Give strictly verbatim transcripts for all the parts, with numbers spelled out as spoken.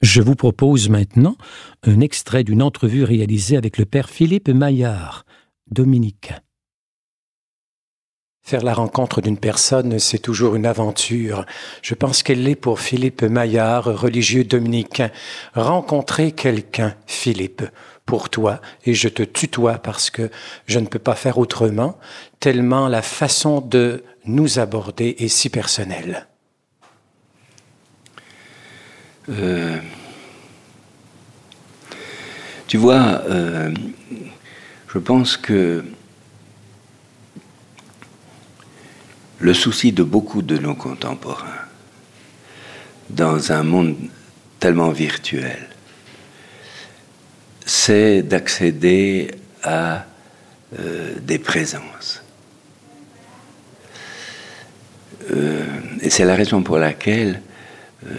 Je vous propose maintenant un extrait d'une entrevue réalisée avec le père Philippe Maillard, dominicain. Faire la rencontre d'une personne, c'est toujours une aventure. Je pense qu'elle l'est pour Philippe Maillard, religieux dominicain. Rencontrer quelqu'un, Philippe, pour toi, et je te tutoie parce que je ne peux pas faire autrement, tellement la façon de nous aborder est si personnelle. Euh, tu vois, euh, je pense que le souci de beaucoup de nos contemporains, dans un monde tellement virtuel, c'est d'accéder à euh, des présences. Euh, et c'est la raison pour laquelle euh,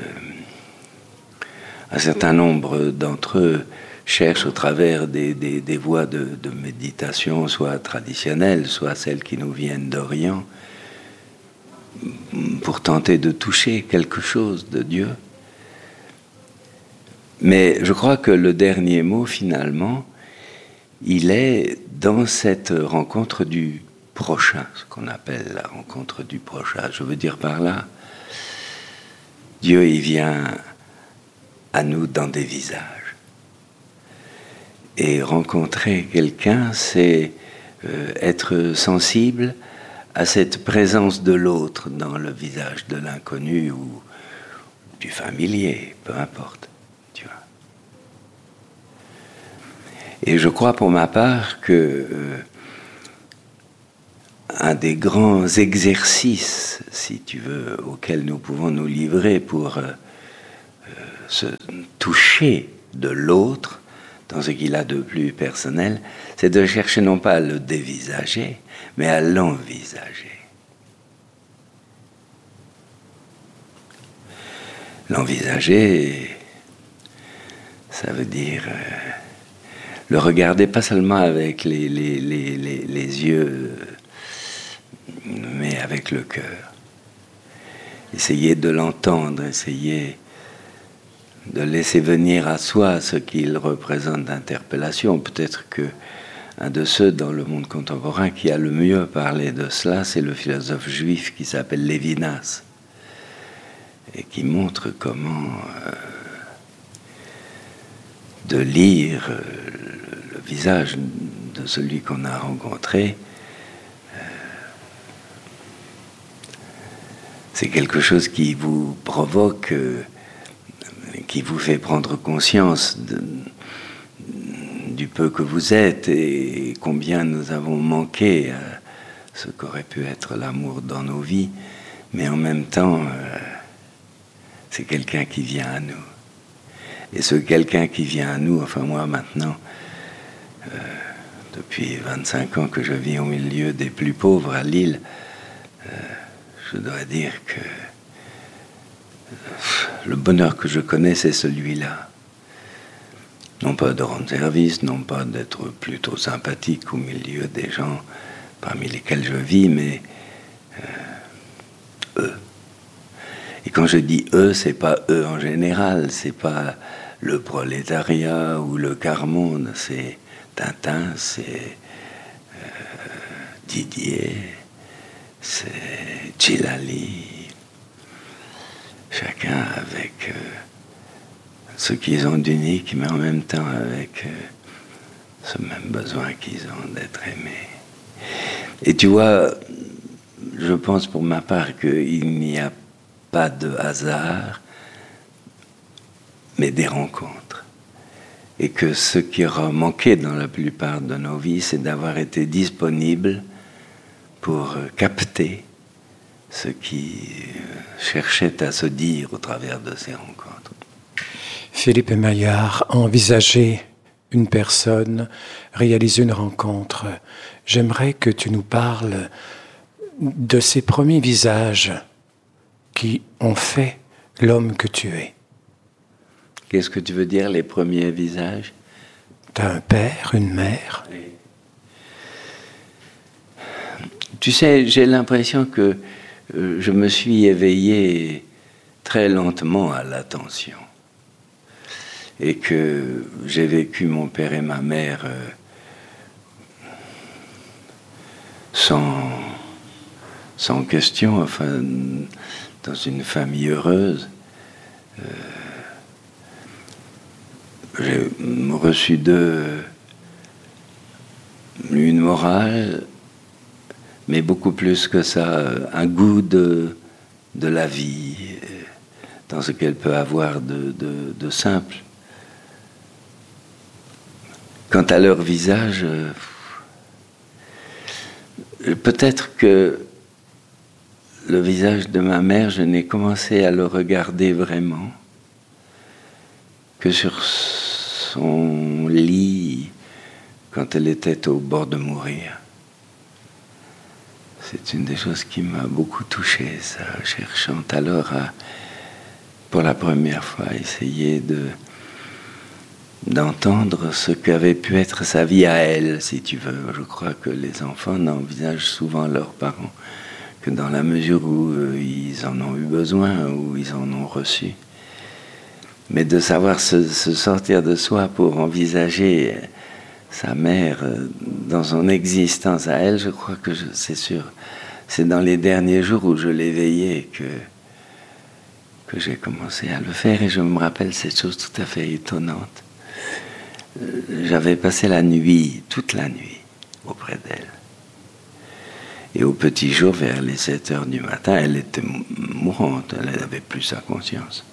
un certain nombre d'entre eux cherchent au travers des, des, des voies de, de méditation, soit traditionnelles, soit celles qui nous viennent d'Orient, pour tenter de toucher quelque chose de Dieu. Mais je crois que le dernier mot, finalement, il est dans cette rencontre du prochain, ce qu'on appelle la rencontre du prochain. Je veux dire par là, Dieu, il vient à nous dans des visages. Et rencontrer quelqu'un, c'est euh, être sensible à cette présence de l'autre dans le visage de l'inconnu ou du familier, peu importe. Tu vois. Et je crois pour ma part que euh, un des grands exercices, si tu veux, auxquels nous pouvons nous livrer pour euh, se toucher de l'autre dans ce qu'il a de plus personnel, c'est de chercher non pas à le dévisager, mais à l'envisager. L'envisager, ça veut dire euh, le regarder pas seulement avec les, les, les, les, les yeux, mais avec le cœur. Essayer de l'entendre, essayer de laisser venir à soi ce qu'il représente d'interpellation. Peut-être que un de ceux dans le monde contemporain qui a le mieux parlé de cela, c'est le philosophe juif qui s'appelle Lévinas, et qui montre comment euh, de lire euh, le, le visage de celui qu'on a rencontré, euh, c'est quelque chose qui vous provoque, euh, qui vous fait prendre conscience de, du peu que vous êtes et combien nous avons manqué à ce qu'aurait pu être l'amour dans nos vies, mais en même temps, euh, c'est quelqu'un qui vient à nous. Et ce quelqu'un qui vient à nous, enfin moi maintenant, euh, depuis vingt-cinq ans que je vis au milieu des plus pauvres à Lille, euh, je dois dire que le bonheur que je connais, c'est celui-là. Non pas de rendre service, non pas d'être plutôt sympathique au milieu des gens parmi lesquels je vis, mais euh, eux. Et quand je dis eux, c'est pas eux en général, c'est pas le prolétariat ou le quart-monde, c'est Tintin, c'est euh, Didier, c'est Djilali. Chacun avec euh, ce qu'ils ont d'unique, mais en même temps avec euh, ce même besoin qu'ils ont d'être aimés. Et tu vois, je pense pour ma part qu'il n'y a pas de hasard, mais des rencontres. Et que ce qui aura manqué dans la plupart de nos vies, c'est d'avoir été disponible pour euh, capter ce qui cherchait à se dire au travers de ces rencontres. Philippe Maillard, envisager une personne, réaliser une rencontre. J'aimerais que tu nous parles de ces premiers visages qui ont fait l'homme que tu es. Qu'est-ce que tu veux dire, les premiers visages? Tu as un père, une mère. Oui. Tu sais, j'ai l'impression que je me suis éveillé très lentement à l'attention. et que j'ai vécu mon père et ma mère euh, sans, sans question, enfin, dans une famille heureuse. Euh, j'ai reçu d'eux une morale, mais beaucoup plus que ça, un goût de, de la vie, dans ce qu'elle peut avoir de, de, de simple. Quant à leur visage, euh, peut-être que le visage de ma mère, je n'ai commencé à le regarder vraiment que sur son lit quand elle était au bord de mourir. C'est une des choses qui m'a beaucoup touché, ça, cherchant alors à, pour la première fois, essayer de d'entendre ce qu'avait pu être sa vie à elle, si tu veux. Je crois que les enfants n'envisagent souvent leurs parents que dans la mesure où euh, ils en ont eu besoin, où ils en ont reçu. Mais de savoir se, se sortir de soi pour envisager sa mère euh, dans son existence à elle, je crois que je, c'est sûr, c'est dans les derniers jours où je l'ai veillé que, que j'ai commencé à le faire. Et je me rappelle cette chose tout à fait étonnante. J'avais passé la nuit, toute la nuit, auprès d'elle. Et au petit jour, vers les sept heures du matin, elle était mourante, elle n'avait plus sa conscience.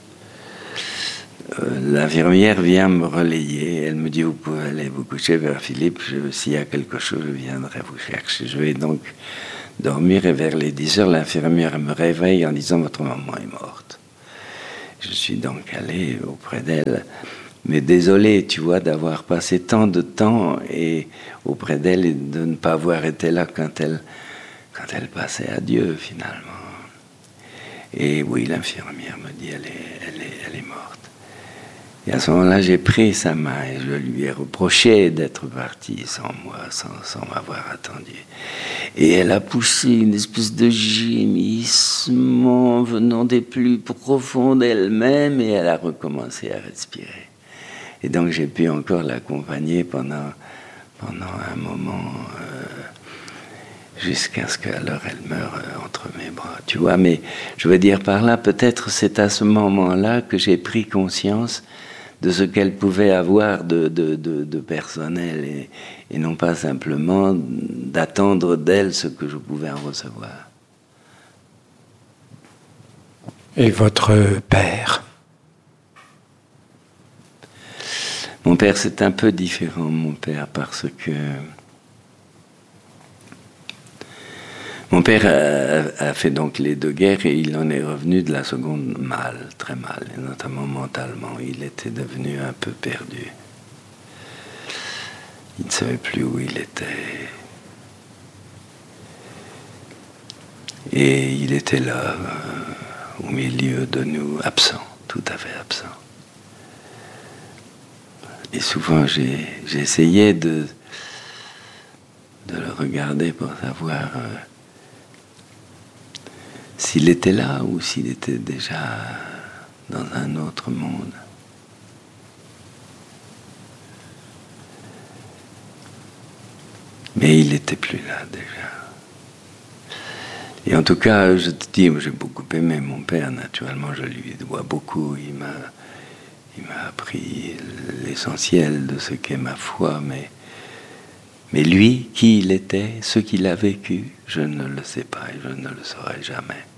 Euh, l'infirmière vient me relayer, elle me dit « Vous pouvez aller vous coucher vers Philippe, je, s'il y a quelque chose, je viendrai vous chercher. » Je vais donc dormir et vers les dix heures, l'infirmière me réveille en disant « Votre maman est morte. » Je suis donc allé auprès d'elle. Mais désolé, tu vois, d'avoir passé tant de temps et auprès d'elle et de ne pas avoir été là quand elle, quand elle passait à Dieu, finalement. Et oui, l'infirmière me dit, elle est, elle est, elle est morte. Et à ce moment-là, j'ai pris sa main et je lui ai reproché d'être partie sans moi, sans, sans m'avoir attendu. Et elle a poussé une espèce de gémissement venant des plus profonds d'elle-même et elle a recommencé à respirer. Et donc j'ai pu encore l'accompagner pendant, pendant un moment, euh, jusqu'à ce qu'alors elle meure euh, entre mes bras. Tu vois, mais je veux dire par là, peut-être c'est à ce moment-là que j'ai pris conscience de ce qu'elle pouvait avoir de, de, de, de personnel et, et non pas simplement d'attendre d'elle ce que je pouvais en recevoir. Et votre père ? Mon père, c'est un peu différent, mon père, parce que mon père a, a fait donc les deux guerres et il en est revenu de la seconde mal, très mal, et notamment mentalement. Il était devenu un peu perdu. Il ne savait plus où il était. Et il était là, euh, au milieu de nous, absent, tout à fait absent. Et souvent, j'ai, j'ai essayé de, de le regarder pour savoir euh, s'il était là ou s'il était déjà dans un autre monde. Mais il n'était plus là déjà. Et en tout cas, je te dis, j'ai beaucoup aimé mon père, naturellement, je lui dois beaucoup. Il m'a... Il m'a appris l'essentiel de ce qu'est ma foi, mais, mais lui, qui il était, ce qu'il a vécu, je ne le sais pas et je ne le saurai jamais.